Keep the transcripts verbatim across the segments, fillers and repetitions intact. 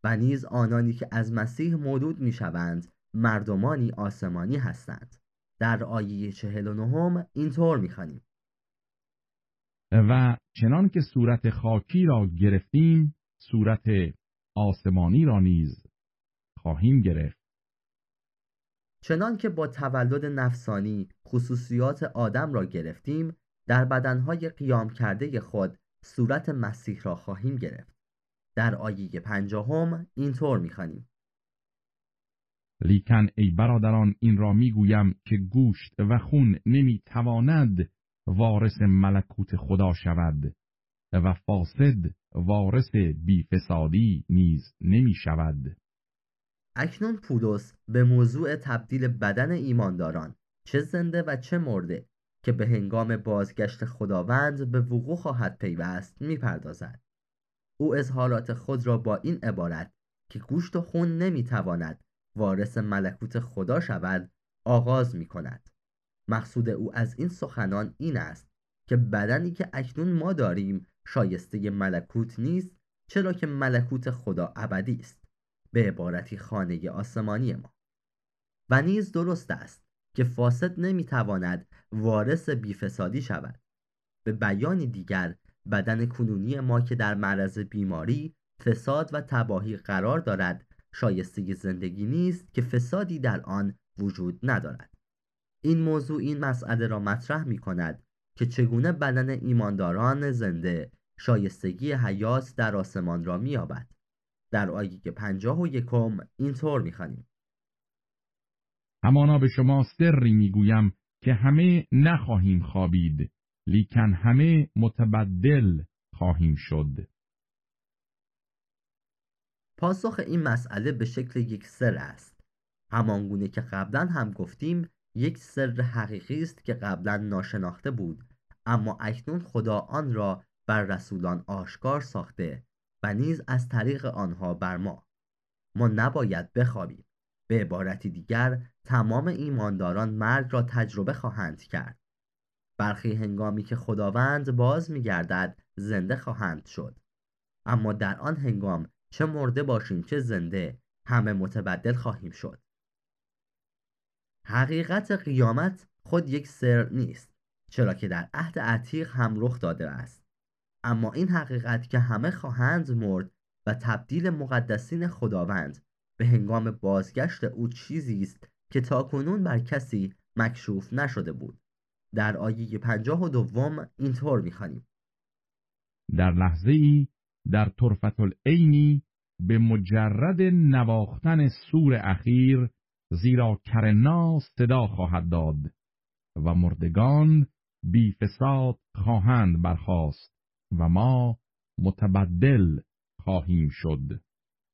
و نیز آنانی که از مسیح مولود میشوند مردمانی آسمانی هستند. در آیه چهل و نهم اینطور میخوانیم: و چنان که صورت خاکی را گرفتیم صورت آسمانی را نیز خواهیم گرفت. چنان که با تولد نفسانی خصوصیات آدم را گرفتیم، در بدنهای قیام کرده خود صورت مسیح را خواهیم گرفت. در آیه پنجاهم اینطور می‌خوانیم: لیکن ای برادران این را میگویم که گوشت و خون نمیتواند وارث ملکوت خدا شود و فاسد وارث بیفسادی نیز نمی شود. اکنون پولس به موضوع تبدیل بدن ایمانداران چه زنده و چه مرده که به هنگام بازگشت خداوند به وقوع خواهد پیوست میپردازد. او اظهارات خود را با این عبارت که گوشت و خون نمیتواند وارث ملکوت خدا شود آغاز می کند. مقصود او از این سخنان این است که بدنی که اکنون ما داریم شایسته ملکوت نیست، چرا که ملکوت خدا ابدی است، به عبارتی خانه آسمانی ما. و نیز درست است که فاسد نمیتواند وارث بیفسادی شود. به بیانی دیگر بدن کنونی ما که در معرض بیماری، فساد و تباهی قرار دارد شایسته زندگی نیست که فسادی در آن وجود ندارد. این موضوع این مسئله را مطرح می کند که چگونه بدن ایمانداران زنده شایستگی حیات در آسمان را می یابد. در آیه پنجاه و یکم اینطور می خوانیم: همانا به شما سری میگویم که همه نخواهیم خوابید، لیکن همه متبدل خواهیم شد. پاسخ این مسئله به شکل یک سر است. همانگونه که قبلا هم گفتیم، یک سر حقیقی است که قبلا ناشناخته بود، اما اکنون خدا آن را بر رسولان آشکار ساخته و نیز از طریق آنها بر ما. ما نباید بخوابیم. به عبارتی دیگر تمام ایمانداران مرگ را تجربه خواهند کرد. برخی هنگامی که خداوند باز می‌گردد زنده خواهند شد، اما در آن هنگام چه مرده باشیم چه زنده همه متبدل خواهیم شد. حقیقت قیامت خود یک سر نیست، چرا که در عهد عتیق هم رخ داده است. اما این حقیقت که همه خواهند مرد و تبدیل مقدسین خداوند به هنگام بازگشت او چیزی است که تاکنون بر کسی مکشوف نشده بود. در آیه پنجاه و دوم اینطور می‌خوانیم: در لحظه ای در طرفت العینی به مجرد نواختن سور اخیر، زیرا کرنا صدا خواهد داد و مردگان بی فساد خواهند برخاست و ما متبدل خواهیم شد.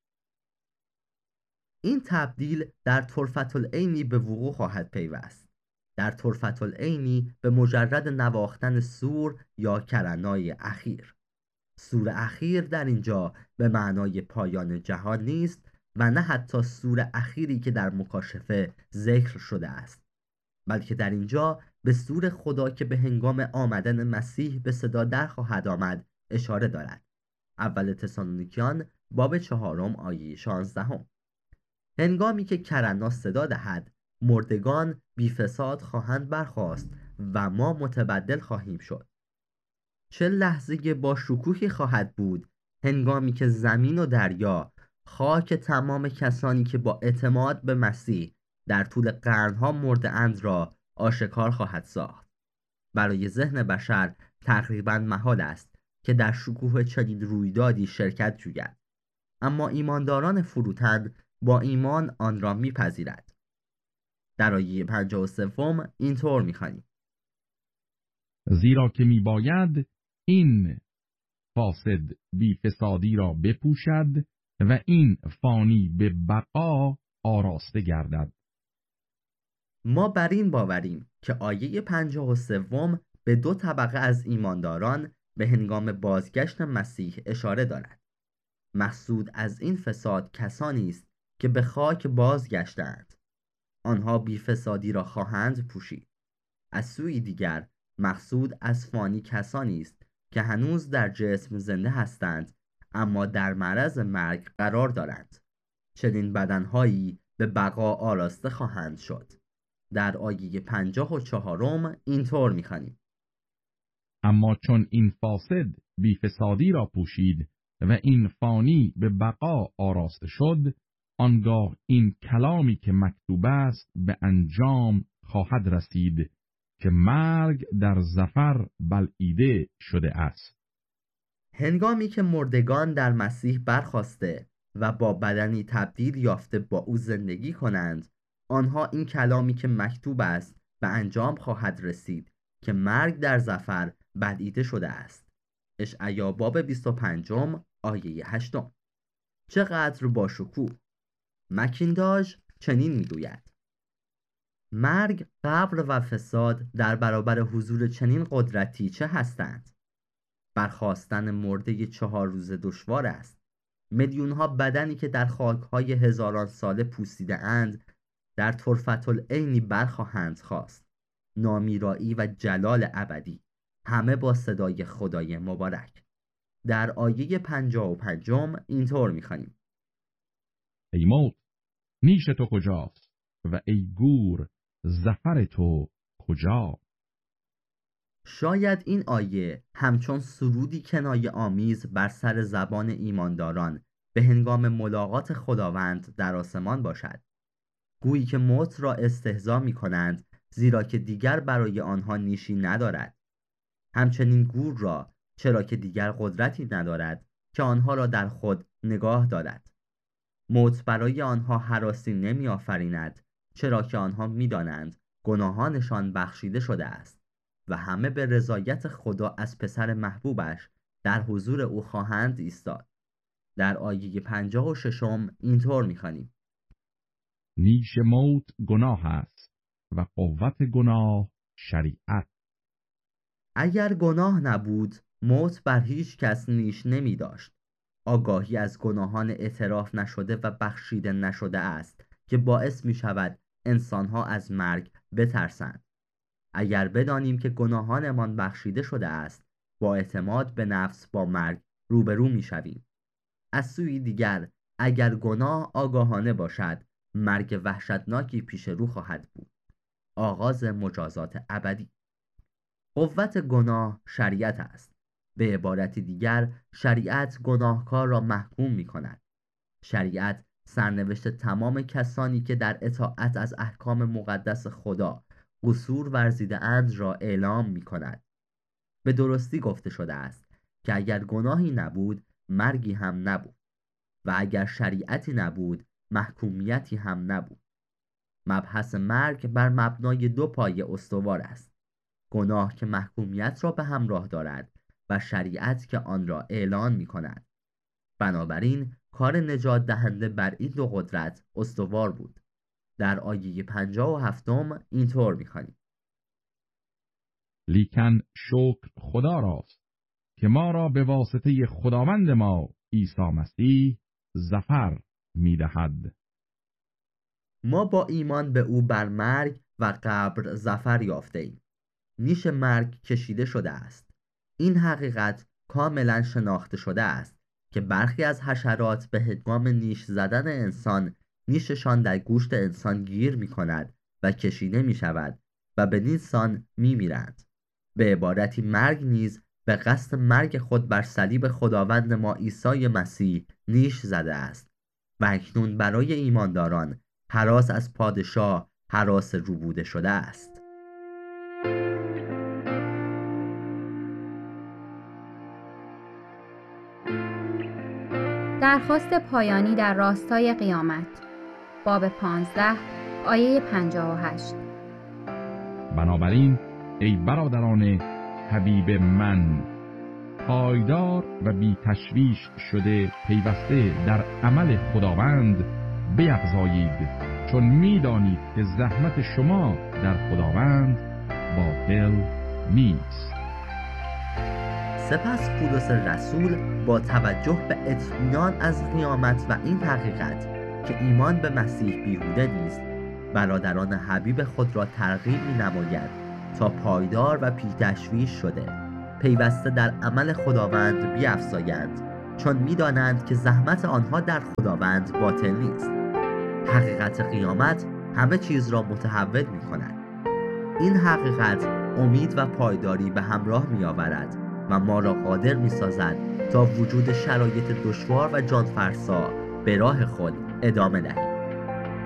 این تبدیل در طرفت العینی به وقوع خواهد پیوست. در طرفت العینی به مجرد نواختن سور یا کرنای اخیر. سور اخیر در اینجا به معنای پایان جهان نیست و نه حتی سور اخیری که در مکاشفه ذکر شده است، بلکه در اینجا به سور خدا که به هنگام آمدن مسیح به صدا در خواهد آمد اشاره دارد. اول تسالونیکیان باب چهارم آیه شانزدهم. هنگامی که کرنا صدا دهد، مردگان بی فساد خواهند برخاست و ما متبدل خواهیم شد. چه لحظه با شکوهی خواهد بود هنگامی که زمین و دریا، خاک تمام کسانی که با اعتماد به مسیح در طول قرنها مرده اند را آشکار خواهد ساخت. برای ذهن بشر تقریباً محال است که در شکوه چنین رویدادی شرکت جوید، اما ایمانداران فروتن با ایمان آن را میپذیرد. در آیه پنجاه و سوم اینطور میخوانیم: زیرا که میباید این فاسد بی فسادی را بپوشد و این فانی به بقا آراسته گردد. ما بر این باوریم که آیه پنجاه و سوم به دو طبقه از ایمانداران به هنگام بازگشت مسیح اشاره دارد. مقصود از این فساد کسانی است که به خاک بازگشتند. آنها بی فسادی را خواهند پوشید. از سوی دیگر مقصود از فانی کسانی است که هنوز در جسم زنده هستند، اما در معرض مرگ قرار دارند. چنین بدنهایی به بقا آراسته خواهند شد. در آیه پنجاه و چهارم اینطور می‌خوانیم: اما چون این فاسد بی فسادی را پوشید و این فانی به بقا آراسته شد، آنگاه این کلامی که مکتوب است به انجام خواهد رسید که مرگ در ظفر بلعیده شده است. هنگامی که مردگان در مسیح برخاسته و با بدنی تبدیل یافته با او زندگی کنند، آنها این کلامی که مکتوب است به انجام خواهد رسید که مرگ در ظفر بلعیده شده است. اشعیا باب بیست و پنج آیه هشت. چقدر با شکوه! مکینتاش چنین میگوید: مرگ، قبر و فساد در برابر حضور چنین قدرتی چه هستند؟ برخاستن مرده چهار روزه دشوار است. میلیون ها بدنی که در خاکهای هزاران ساله پوسیده اند در طرفت العینی برخواهند خاست. نامیرایی و جلال ابدی، همه با صدای خدای مبارک. در آیه پنجاه و پنجم اینطور می‌خوانیم: ای موت، نیش تو کجاست؟ و ای گور، ظفر تو کجا؟ شاید این آیه همچون سرودی کنایه آمیز بر سر زبان ایمانداران به هنگام ملاقات خداوند در آسمان باشد. گویی که موت را استهزا می کنند، زیرا که دیگر برای آنها نیشی ندارد. همچنین گور را، چرا که دیگر قدرتی ندارد که آنها را در خود نگاه دارد. موت برای آنها هراسی نمی آفریند، چرا که آنها می دانند گناهانشان بخشیده شده است و همه به رضایت خدا از پسر محبوبش در حضور او خواهند ایستاد. در آیه پنجاه و ششم اینطور می‌خوانیم: نیش موت گناه است و قوت گناه شریعت. اگر گناه نبود، موت بر هیچ کس نیش نمی داشت. آگاهی از گناهان اعتراف نشده و بخشیده نشده است که باعث می شود انسانها از مرگ بترسند. اگر بدانیم که گناهانمان بخشیده شده است، با اعتماد به نفس با مرگ روبرو می شویم. از سوی دیگر، اگر گناه آگاهانه باشد، مرگ وحشتناکی پیش رو خواهد بود. آغاز مجازات ابدی. قوت گناه شریعت است. به عبارت دیگر، شریعت گناهکار را محکوم می کند. شریعت سرنوشت تمام کسانی که در اطاعت از احکام مقدس خدا قصور ورزیده اند را اعلام می کند. به درستی گفته شده است که اگر گناهی نبود، مرگی هم نبود، و اگر شریعتی نبود، محکومیتی هم نبود. مبحث مرگ بر مبنای دو پایه استوار است: گناه که محکومیت را به همراه دارد و شریعت که آن را اعلان می کند. بنابراین کار نجات دهنده بر این دو قدرت استوار بود. در آیه پنجاه و هفتم اینطور می‌خوانیم: لیکن شکر خدا راست که ما را به واسطه خداوند ما عیسی مسیح ظفر می‌دهد. ما با ایمان به او بر مرگ و قبر ظفر یافته‌ایم. نیش مرگ کشیده شده است. این حقیقت کاملا شناخته شده است که برخی از حشرات به هنگام نیش زدن انسان، نیششان در گوشت انسان گیر می کند و کشیده می شود و به نیسان می میرند. به عبارتی مرگ نیز به قصد مرگ خود بر صلیب خداوند ما عیسی مسیح نیش زده است و اکنون برای ایمانداران هراس از پادشاه هراس روبوده شده است. درخواست پایانی در راستای قیامت، باب پانزده آیه پنجاه و هشت. بنابراین ای برادران حبیب من، پایدار و بی تشویش شده پیوسته در عمل خداوند بیفزایید، چون میدانید که زحمت شما در خداوند باطل نیست. سپس پولس رسول با توجه به اطمینان از قیامت و این حقیقت که ایمان به مسیح بیهوده نیست، برادران حبیب خود را ترغیب می نماید تا پایدار و بی تشویش شده پیوسته در عمل خداوند بیفزایند چون می‌دانند که زحمت آنها در خداوند باطل نیست. حقیقت قیامت همه چیز را متحول می‌کند. این حقیقت امید و پایداری به همراه می‌آورد و ما را قادر می‌سازد تا وجود شرایط دشوار و جانفرسا به راه خود ادامه دهیم.